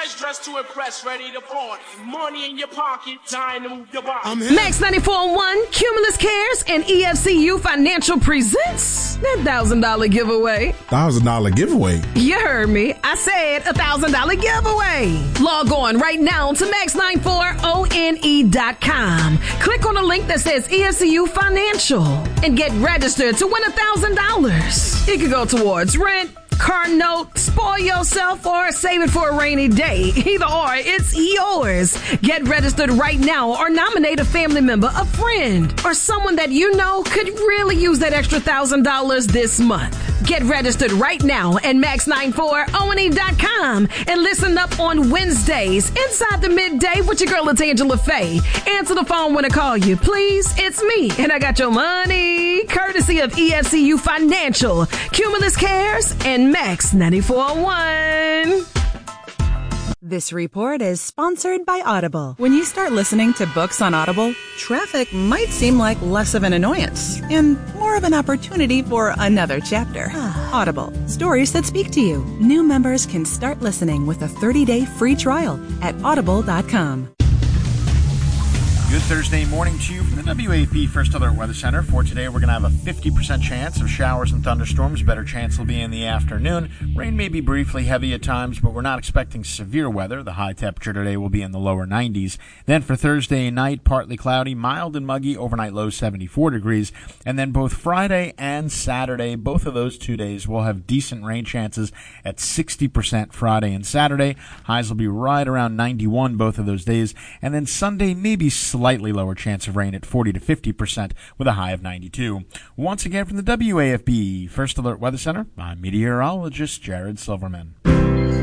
fresh, dressed to impress, ready to party. Money in your pocket, time to move your body. Max 94.1, Cumulus Cares, and EFCU Financial presents that $1,000 giveaway. $1,000 giveaway? You heard me. I said $1,000 giveaway. Log on right now to max94one.com. Click on the link that says EFCU Financial and get registered to win $1,000. It could go towards rent, car note, spoil yourself, or save it for a rainy day. Either or, it's yours. Get registered right now or nominate a family member, a friend, or someone that you know could really use that extra $1,000 this month. Get registered right now at max94one.com and listen up on Wednesdays inside the midday with your girl, it's Angela Faye. Answer the phone when I call you. Please, it's me, and I got your money. Courtesy of EFCU Financial, Cumulus Cares, and Max 94.1. This report is sponsored by Audible. When you start listening to books on Audible, traffic might seem like less of an annoyance and more of an opportunity for another chapter. Audible, stories that speak to you. New members can start listening with a 30-day free trial at audible.com. Good Thursday morning to you from the WAP First Alert Weather Center. For today, we're going to have a 50% chance of showers and thunderstorms. Better chance will be in the afternoon. Rain may be briefly heavy at times, but we're not expecting severe weather. The high temperature today will be in the lower 90s. Then for Thursday night, partly cloudy, mild and muggy, overnight low 74 degrees. And then both Friday and Saturday, both of those 2 days, will have decent rain chances at 60% Friday and Saturday. Highs will be right around 91 both of those days. And then Sunday, maybe slightly lower chance of rain at 40 to 50% with a high of 92. Once again from the WAFB First Alert Weather Center, I'm meteorologist Jared Silverman.